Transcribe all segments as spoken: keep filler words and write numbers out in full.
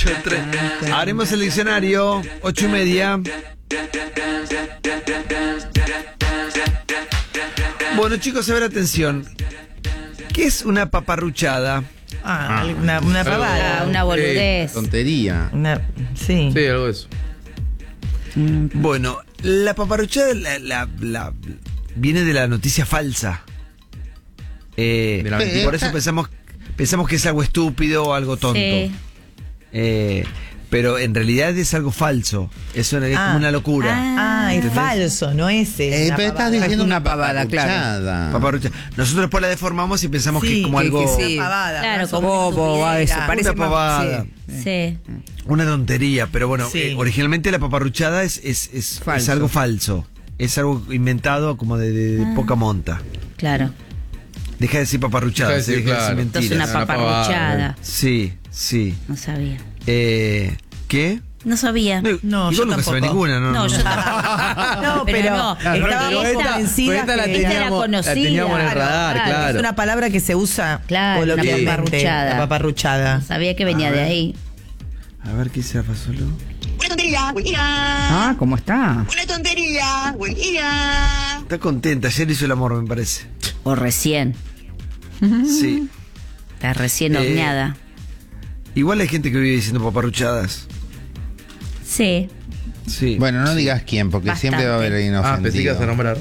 ocho tres. Haremos el diccionario. Ocho y media. Bueno, chicos, a ver, atención. ¿Qué es una paparruchada? Ah, una, una pavada. Ah, una boludez. Eh, tontería. Una, sí. Sí, algo de eso. Bueno, la paparruchada la, la, la- viene de la noticia falsa. Eh, De la y por eso pensamos, pensamos que es algo estúpido o algo tonto. Sí. Eh, pero en realidad es algo falso. Es, una, es Ah. como una locura. Ah, es ¿Entendés? falso, no es Eh, una pero estás pavada. diciendo una una pavada, claro. paparruchada. Paparrucha. Nosotros después la deformamos y pensamos que es como que- algo. que sí. una pavada. Claro, más o como menos bobo, estupidez. eso, parece una más- pavada. Sí. Sí. Una tontería, pero bueno, Sí. eh, originalmente la paparruchada es, es, es, Falso. es algo falso. Es algo inventado como de, de- de Ah. poca monta. Claro. Deja de decir paparruchada, Deja de se decir, deja de claro. decir Esto es mentiras. una Una pavada, paparruchada. Sí, sí. No sabía. Eh, ¿Qué? No sabía. No, No, igual yo nunca sabe tampoco. ninguna, ¿no? No, yo tampoco. No, Pero pero, no. estaba Pero muy esta- convencida pero esta la que- Esta era teníamos- conocida. la teníamos en el radar, claro. es una palabra que se usa Claro, una coloquialmente. paparruchada. La paparruchada. Sabía que venía de ahí. A ver qué se solo. Una tontería, buen día. Ah, ¿cómo está? Una tontería, buen día. Está contenta, ayer hizo el amor, me parece. O recién. Sí. Está recién Eh, horneada. Igual hay gente que vive diciendo paparruchadas. Sí. Sí. Bueno, no digas quién, porque Bastante. siempre va a haber alguien ofendido. Ah, pensé que ibas a nombrar.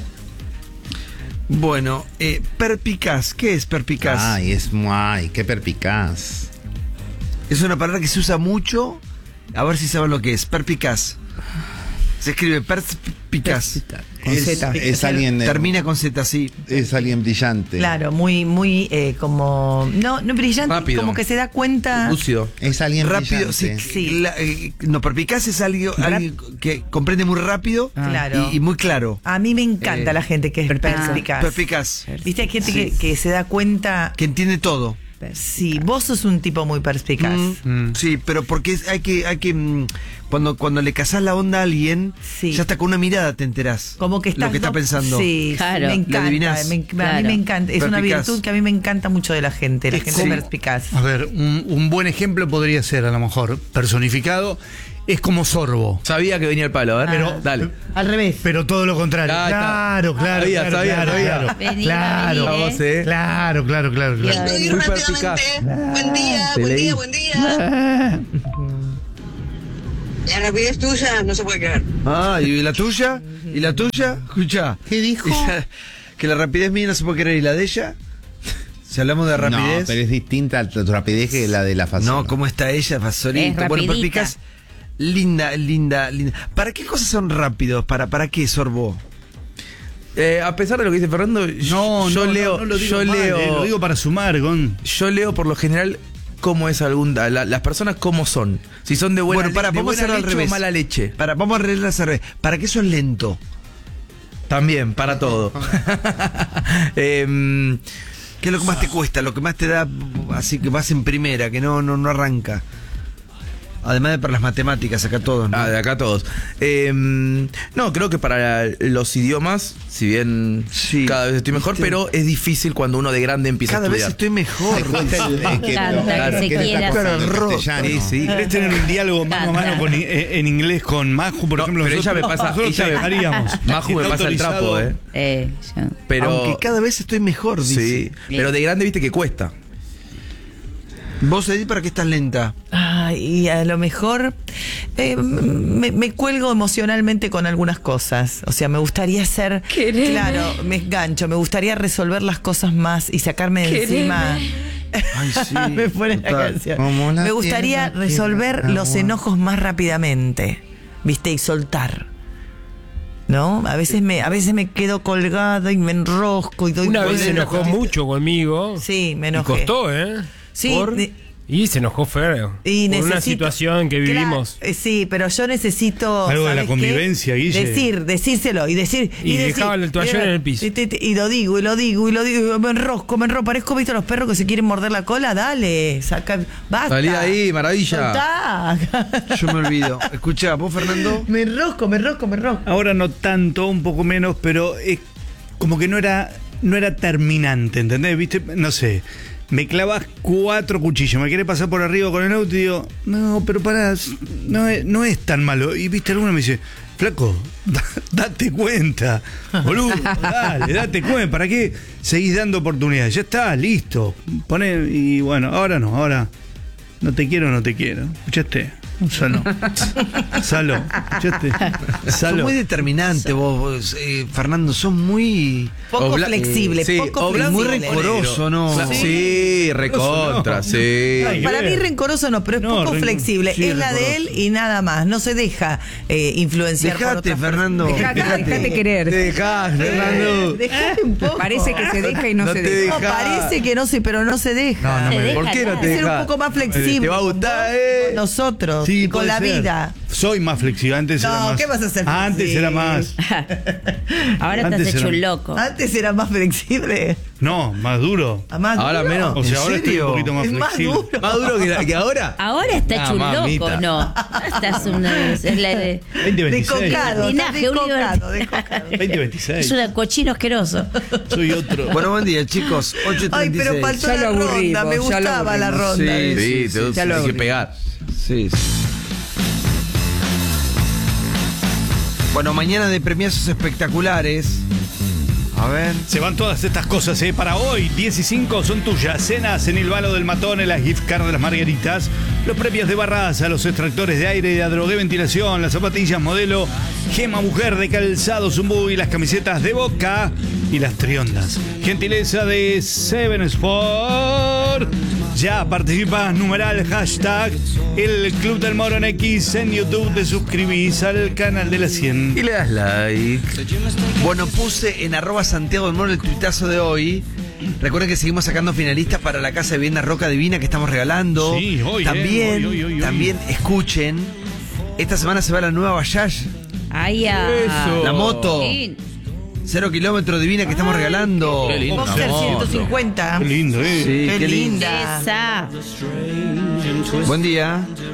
Bueno, eh, perpicaz. ¿Qué es perpicaz? Ay, es muy, qué perpicaz. Es una palabra que se usa mucho. A ver si saben lo que es. Perpicaz. Se escribe perspicaz. Con Es, Z. es alguien, eh, Termina con Z, sí. es alguien brillante. Claro, muy, muy eh, como. No, no brillante, Rápido. como que se da cuenta. Lúcido. Es alguien Rápido, sí. brillante. Sí. la- eh, no, perpicaz es alguien, alguien que comprende muy rápido Claro. y, y muy claro. A mí me encanta Eh, la gente que es perspicaz. Perpicaz. Viste, hay gente Sí. que, que se da cuenta. Que entiende todo. Sí, vos sos un tipo muy perspicaz. Mm, Sí, pero porque es- hay que, hay que mm, cuando, cuando le cazás la onda a alguien, Sí. ya hasta con una mirada te enterás Como que estás lo que está do- pensando. Sí, Claro. me ¿Lo encanta. adivinás? me- A mí Claro. me encanta. Es una Perspicaz. virtud que a mí me encanta mucho de la gente, la Es gente como- perspicaz. A ver, un, un buen ejemplo podría ser, a lo mejor, personificado, es como Sorbo. Sabía que venía el palo, a ver. Pero- Dale. Al revés. Pero todo lo contrario. Ah, está. Claro, claro, Sabía, claro, sabía, claro, sabía. claro. Vení, Claro, vení, vos, eh. claro, claro, claro, claro. Estoy Muy rápidamente. perspicaz. Buen día, Te buen leí. día, buen día. La rapidez tuya no se puede creer. Ah, ¿y la tuya? ¿Y la tuya? Escucha. ¿Qué dijo? Que la rapidez mía no se puede creer. ¿Y la de ella? Si hablamos de No, rapidez. pero es distinta a tu rapidez que la de la fácil. No, ¿cómo está ella? Fasolito. Es Bueno, rapidita. perpicaz. Linda, linda, linda. ¿Para qué cosas son rápidos? ¿Para, para qué, Sorbo? Eh, a pesar de lo que dice Fernando, No, yo no, leo, no, no lo digo yo mal, leo, eh, lo digo para sumar, Gon. yo leo por lo general cómo es algún, la- las personas cómo son. Si son de buena, Bueno, para, le- de vamos a buena hacerlo al leche revés. o mala leche. Para, vamos a arreglarlas al revés. ¿Para qué sos lento? También, para todo. Em, ¿Qué es lo que más te cuesta? Lo que más te da así que vas en primera, que no, no, no arranca. Además de para las matemáticas, acá todos, ¿no? Ah, de acá todos. Eh, no, creo que para los idiomas, si bien Sí. cada vez estoy mejor, ¿Viste? pero es difícil cuando uno de grande empieza Cada a vez estudiar. estoy mejor. Es que, Canta, claro, que se que le está quiera costando hacer. el castellano. Sí, sí. ¿Querés tener un diálogo mano a mano Canta. con, eh, en inglés con Maju, por No, ejemplo? pero ella me nosotros- pasa- nosotros ella te me- dejaríamos. Maju me Está pasa el trapo, autorizado. eh. Eh, yo- Pero, Aunque cada vez estoy mejor, dice. sí, pero de grande viste que cuesta. Vos, Edith, ¿para qué estás lenta? Ay, y a lo mejor eh, me, me cuelgo emocionalmente con algunas cosas. O sea, me gustaría ser. Quereme. Claro, me engancho. Me gustaría resolver las cosas más y sacarme de Quereme. encima. Ay, sí. me pone la total. canción. Como la Me gustaría tierra, resolver tierra, los agua. enojos más rápidamente. ¿Viste? Y soltar. ¿No? A veces me, a veces me quedo colgada y me enrosco y doy Una vez se vueltas. enojó mucho conmigo. Sí, me Y enojé. costó, ¿eh? Sí, Por- de- y se enojó feo. Y por una necesito- situación que Claro, vivimos. eh, sí, pero yo necesito. Algo de la ¿sabes convivencia, qué? Guille. Decir, decírselo y decir. Y decir, dejaba el toallón y- en el piso. Y, y- y lo digo, y lo digo, y lo digo. Me enrosco, me enrosco. Parezco, ¿viste los perros que se quieren morder la cola? Dale, saca. Basta. Salí de ahí, maravilla. Soltá. Yo me olvido. Escucha, vos, Fernando. me enrosco, me enrosco, me enrosco. Ahora no tanto, un poco menos, pero es como que no era, no era terminante, ¿entendés? ¿Viste? No sé. me clavas cuatro cuchillos, me querés pasar por arriba con el auto y digo, no, pero pará, no es, no es tan malo. Y viste, alguno me dice, flaco, da- date cuenta, boludo, dale, date cuenta, ¿para qué seguís dando oportunidades? Ya está, listo, poné, y bueno, ahora no, ahora no te quiero, no te quiero, escuchaste. Salo. Salo. ¿Escuchaste? Sos Salo. muy determinante vos, vos, eh, Fernando, sos muy... Poco O bla- flexible, sí, poco o blanco muy flexible. rencoroso, ¿no? Cla- Sí, recontra, no. sí. Ay, Para ver. mí rencoroso no, pero es No, poco ren- flexible. sí, es la de él rencoroso. y nada más. No se deja eh, influenciar por Dejate, otras Fernando. personas. Dejate, dejate querer. Te dejás, Fernando. Dejate un poco. Parece que se deja y no, No se te deja. No, deja. parece que no sé, pero no se deja. No, no Se me deja ¿Por qué no nada. te Hay que ser un dejas? poco más flexible. Te va a con gustar, vos, eh. con nosotros Sí, y con puede la ser. vida. Soy más flexible, antes No, era más. ¿qué vas a hacer Antes flexible? era más. Ahora Antes estás hecho era- un loco. Antes era más flexible. No, más duro. Ah, más Ahora duro. menos. O sea, ¿En ahora estoy serio? un poquito más Es más flexible. duro. ¿Más duro que, que ahora? Ahora está Ah, hecho un mamita. loco, no. Estás una, es la de, veinte veintiséis. Descocado, estás Linaje, descocado, Oliver. descocado. veinte veintiséis. es un cochino asqueroso. Soy otro. Bueno, buen día, chicos. ocho y Ay, treinta y seis. pero faltó Ya la lo ronda. aburrimos, Me ya lo gustaba la aburrimos. ronda. Sí, Sí, sí, te ya lo hay que abrí. pegar. Sí, sí. Bueno, mañana de premiazos espectaculares. A ver. Se van todas estas cosas, ¿eh? Para hoy, diez y cinco son tuyas. Cenas en el Balo del Matón, en las gift card de las Margaritas, los premios de Barraza, los extractores de aire de Adrogué Ventilación, las zapatillas modelo Gema Mujer de Calzado Zumbú y las camisetas de Boca y las triondas. Gentileza de Seven Sport. Ya participas, numeral, hashtag, el Club del Moro en X en YouTube, te suscribís al canal de la cien. Y le das like. Bueno, puse en arroba Santiago del Moro el tuitazo de hoy. Recuerden que seguimos sacando finalistas para la Casa de Vivienda Roca Divina que estamos regalando. Sí, hoy, eh, También, hoy, hoy, hoy, hoy. también escuchen. Esta semana se va la nueva Bayash, Ay, ya. Eso. la moto. Sí. Cero kilómetros divina que estamos regalando. Qué lindo. Boxer Una moto. ciento cincuenta. Qué lindo, ¿eh? Sí, Qué qué lindo. linda. Esa. Buen día.